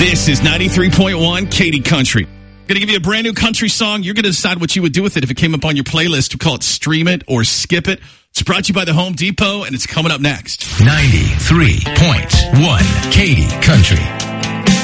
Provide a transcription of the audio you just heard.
This is 93.1 Katy Country. Going to give you a brand new country song. You're going to decide what you would do with it if it came up on your playlist. We call it Stream It or Skip It. It's brought to you by the Home Depot, and it's coming up next. 93.1 Katy Country.